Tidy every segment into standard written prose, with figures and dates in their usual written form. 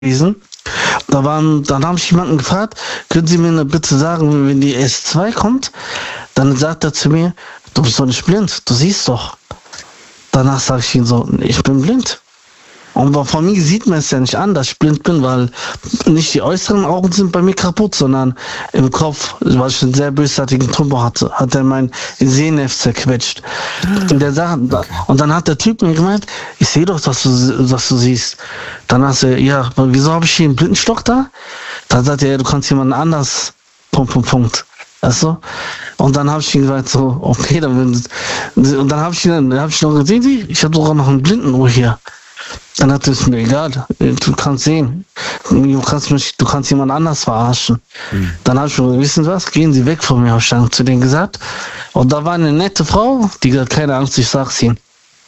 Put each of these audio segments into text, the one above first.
gewesen. Dann habe ich jemanden gefragt, können Sie mir bitte sagen, wenn die S2 kommt? Dann sagt er zu mir, du bist doch nicht blind, du siehst doch. Danach sage ich ihm so, ich bin blind. Und von mir sieht man es ja nicht an, dass ich blind bin, weil nicht die äußeren Augen sind bei mir kaputt, sondern im Kopf, weil ich einen sehr bösartigen Tumor hatte, hat er mein Sehnerv zerquetscht. Und dann hat der Typ mir gemeint, ich sehe doch, dass du siehst. Dann hast du, ja, wieso habe ich hier einen Blindenstock da? Dann sagt er, ja, du kannst jemanden anders, Punkt. Weißt du? Und dann habe ich ihm gesagt, so, okay, und dann habe ich noch gesehen, ich habe sogar noch einen Blindenuhr hier. Dann hat es mir egal, du kannst sehen, du kannst jemand anders verarschen. Dann habe ich mir gesagt, wissen Sie was, gehen Sie weg von mir, habe ich dann zu denen gesagt. Und da war eine nette Frau, die gesagt, keine Angst, ich sag's Ihnen.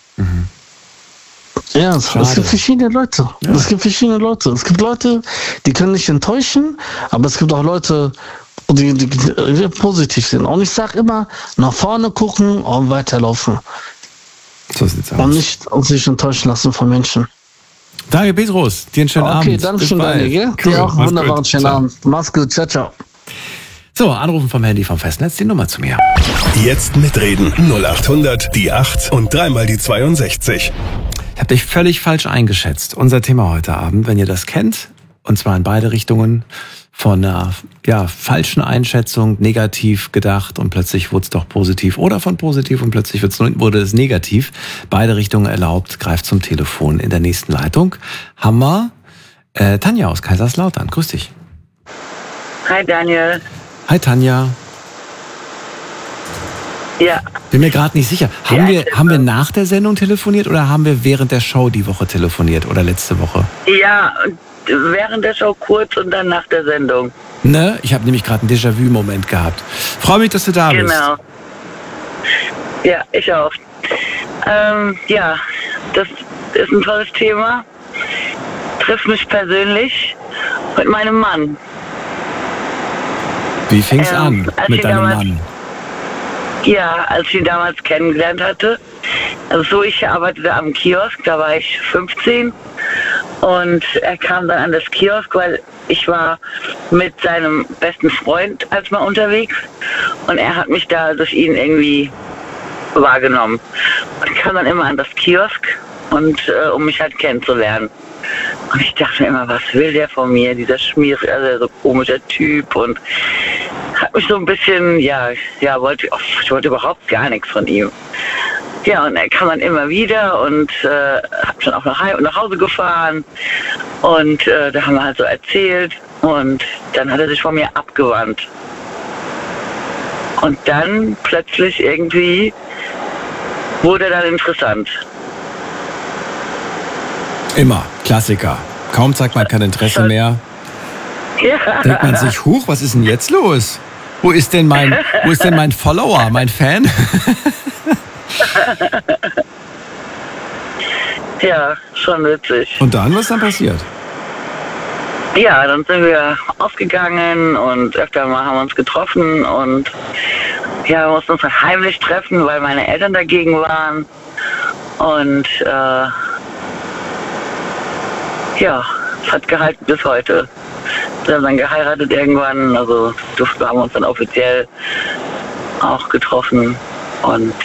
Ja, es gibt verschiedene Leute. Ja. Es gibt Leute, die können nicht enttäuschen, aber es gibt auch Leute, die positiv sind. Und ich sag immer, nach vorne gucken und weiterlaufen. So sieht's aus. Und nicht sich enttäuschen lassen von Menschen. Daniel Petrus, dir einen schönen Abend. Okay, danke schön, Daniel. Cool. Dir auch einen wunderbaren schönen Abend. Mach's gut, ciao. So, anrufen vom Handy vom Festnetz, die Nummer zu mir. Jetzt mitreden. 0800, die 8 und dreimal die 62. Ich habe dich völlig falsch eingeschätzt. Unser Thema heute Abend, wenn ihr das kennt, und zwar in beide Richtungen, von einer falschen Einschätzung, negativ gedacht und plötzlich wurde es doch positiv oder von positiv und plötzlich wurde es negativ. Beide Richtungen erlaubt, greift zum Telefon. In der nächsten Leitung haben wir Tanja aus Kaiserslautern. Grüß dich. Hi Daniel. Hi Tanja. Ja. Bin mir gerade nicht sicher. Haben wir nach der Sendung telefoniert oder haben wir während der Show die Woche telefoniert oder letzte Woche? Ja, während der Show kurz und dann nach der Sendung. Ne? Ich habe nämlich gerade einen Déjà-vu-Moment gehabt. Freue mich, dass du da bist. Genau. Ja, ich auch. Ja, das ist ein tolles Thema. Trifft mich persönlich mit meinem Mann. Wie fing es an mit deinem Mann? Ja, als ich ihn damals kennengelernt hatte. Also ich arbeitete am Kiosk, da war ich 15. Und er kam dann an das Kiosk, weil ich war mit seinem besten Freund als mal unterwegs. Und er hat mich da durch ihn irgendwie wahrgenommen. Und kam dann immer an das Kiosk, und um mich halt kennenzulernen. Und ich dachte mir immer, was will der von mir, dieser so komischer Typ. Und hat mich so ein bisschen, ich wollte überhaupt gar nichts von ihm. Ja, und er kam dann immer wieder und hat schon auch nach Hause gefahren. Und da haben wir halt so erzählt. Und dann hat er sich von mir abgewandt. Und dann plötzlich irgendwie wurde er dann interessant. Immer. Klassiker. Kaum zeigt man kein Interesse mehr. Ja. Denkt man sich, huch, was ist denn jetzt los? Wo ist denn mein Follower, mein Fan? Ja, schon witzig. Und dann, was ist dann passiert? Ja, dann sind wir ausgegangen und öfter mal haben wir uns getroffen und wir mussten uns halt heimlich treffen, weil meine Eltern dagegen waren. Und es hat gehalten bis heute. Wir haben dann geheiratet irgendwann, also haben uns dann offiziell auch getroffen und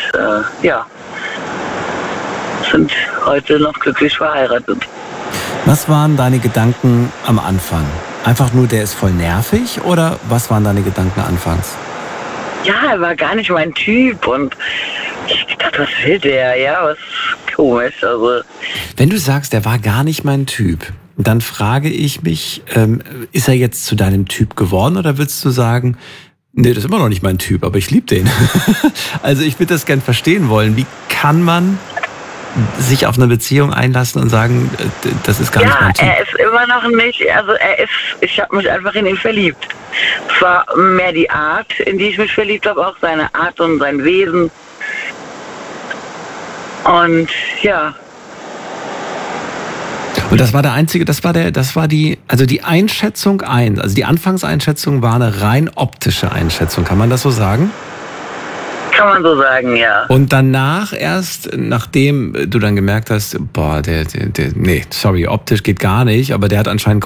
sind heute noch glücklich verheiratet. Was waren deine Gedanken am Anfang? Einfach nur, der ist voll nervig, oder was waren deine Gedanken anfangs? Ja, er war gar nicht mein Typ und ich dachte, was will der? Ja, was komisch. Also. Wenn du sagst, der war gar nicht mein Typ, dann frage ich mich, ist er jetzt zu deinem Typ geworden oder willst du sagen, nee, das ist immer noch nicht mein Typ, aber ich liebe den. Also ich würde das gern verstehen wollen. Wie kann man sich auf eine Beziehung einlassen und sagen, das ist gar nicht mein Typ? Ja, er ist immer noch nicht, also ich habe mich einfach in ihn verliebt. Es war mehr die Art, in die ich mich verliebt habe, auch seine Art und sein Wesen. Und ja. Und das war der einzige, die Einschätzung also die Anfangseinschätzung war eine rein optische Einschätzung, kann man das so sagen? kann man so sagen, ja. Und danach erst, nachdem du dann gemerkt hast, boah, nee, sorry, optisch geht gar nicht, aber der hat anscheinend